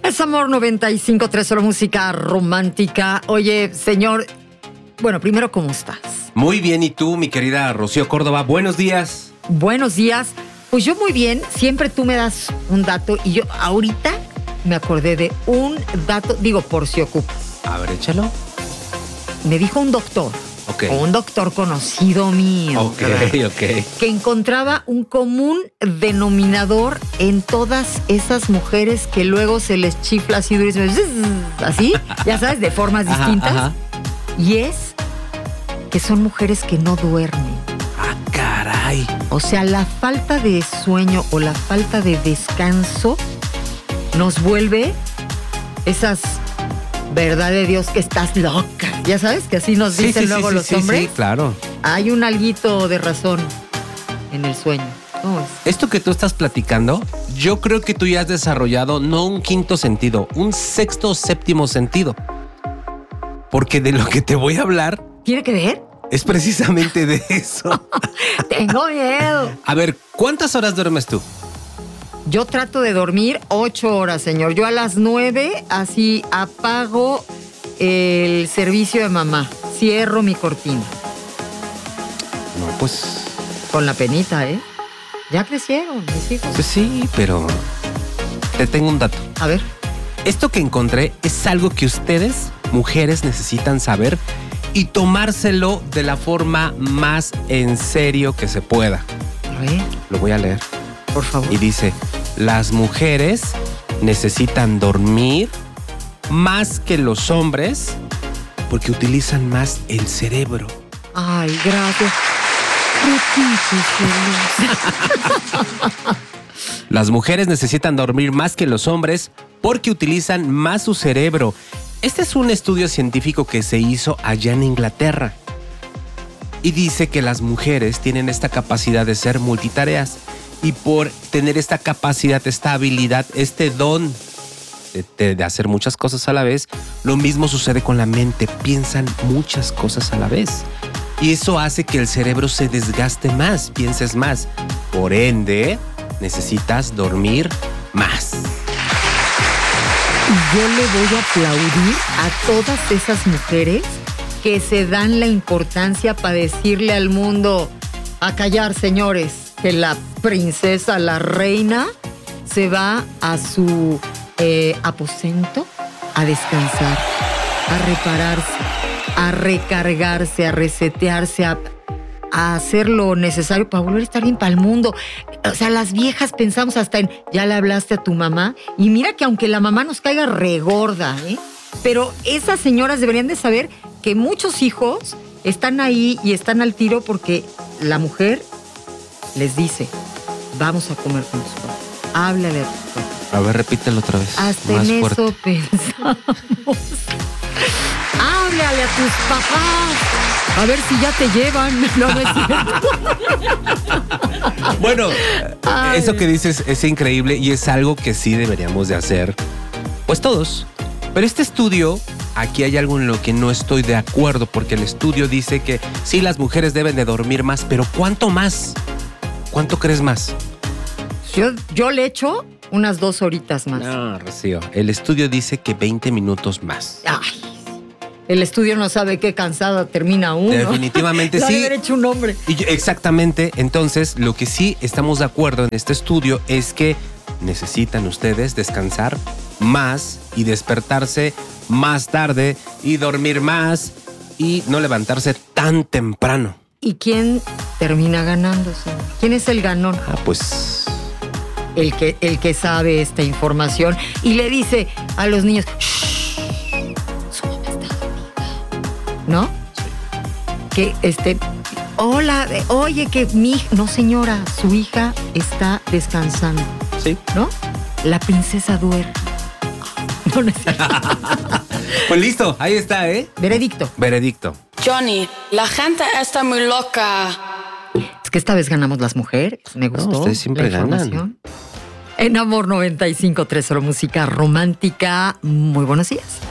Es Amor 95.3, solo música romántica. Oye, señor, bueno, primero, ¿cómo estás? Muy bien, ¿y tú, mi querida Rocío Córdoba? Buenos días. Buenos días. Pues yo muy bien, siempre tú me das un dato y yo ahorita me acordé de un dato, digo, por si ocupas. A ver, échalo. Me dijo un doctor, Ok. un doctor conocido mío, Ok, ok. que encontraba un común denominador en todas esas mujeres que luego se les chifla así durísimo, así, ya sabes, de formas distintas. Ajá. Y es que son mujeres que no duermen. Ah, caray. O sea, la falta de sueño o la falta de descanso nos vuelve esas, verdad de Dios, que estás loca. Ya sabes que así nos dicen luego los hombres. Sí, claro. Hay un alguito de razón en el sueño. ¿Cómo es? Esto que tú estás platicando, yo creo que tú ya has desarrollado no un quinto sentido, un sexto o séptimo sentido. Porque de lo que te voy a hablar ¿Tiene que ver? es precisamente de eso. Tengo miedo. A ver, ¿cuántas horas duermes tú? Yo trato de dormir 8 horas, señor. Yo a las 9 así apago el servicio de mamá. Cierro mi cortina. No, pues Con la penita, ¿eh? Ya crecieron mis hijos. sí, pero te tengo un dato. A ver. Esto que encontré es algo que ustedes, mujeres, necesitan saber y tomárselo de la forma más en serio que se pueda. A ver, Lo voy a leer. por favor. Y dice, las mujeres necesitan dormir más que los hombres porque utilizan más el cerebro. Ay, gracias. Repíteselos. Las mujeres necesitan dormir más que los hombres porque utilizan más su cerebro. Este es un estudio científico que se hizo allá en Inglaterra. Y dice que las mujeres tienen esta capacidad de ser multitareas. Y por tener esta capacidad, esta habilidad, este don de hacer muchas cosas a la vez, lo mismo sucede con la mente. Piensan muchas cosas a la vez. Y eso hace que el cerebro se desgaste más, pienses más. Por ende, necesitas dormir más. Y yo le voy a aplaudir a todas esas mujeres que se dan la importancia para decirle al mundo a callar, señores, que la princesa, la reina, se va a su aposento a descansar, a repararse, a recargarse, a resetearse, a hacer lo necesario para volver a estar bien para el mundo. O sea, las viejas pensamos hasta en, ya le hablaste a tu mamá, y mira que aunque la mamá nos caiga regorda, pero esas señoras deberían de saber que muchos hijos están ahí y están al tiro porque la mujer les dice, vamos a comer con tus papás, háblale a tus papás. A ver, repítelo otra vez. Hasta más en fuerte. eso pensamos. Háblale a tus papás. A ver si ya te llevan. No, no es cierto. Bueno, Ay. eso que dices es increíble y es algo que sí deberíamos de hacer, pues todos. Pero este estudio, aquí hay algo en lo que no estoy de acuerdo, porque el estudio dice que sí, las mujeres deben de dormir más, pero ¿cuánto más? ¿Cuánto crees más? Yo le echo unas 2 horitas más. No, Rocío, el estudio dice que 20 minutos más. Ay, el estudio no sabe qué cansada termina uno. Definitivamente Lo ha de sí. haber hecho un hombre. Exactamente, entonces lo que sí estamos de acuerdo en este estudio es que necesitan ustedes descansar más y despertarse más tarde y dormir más y no levantarse tan temprano. ¿Y quién termina ganando, señor? ¿Quién es el ganón? Ah, pues El que sabe esta información y le dice a los niños, "Shh, su mamá está dormida", ¿no? Que hola, oye, que mi hija, no señora, su hija está descansando, sí. ¿no? La princesa duerme. No, no es cierto. Pues listo, ahí está, Veredicto. Veredicto. Johnny, la gente está muy loca. Es que esta vez ganamos las mujeres. Me gustó. ustedes siempre la ganan. información. En Amor 95.3, solo música romántica. Muy buenos días.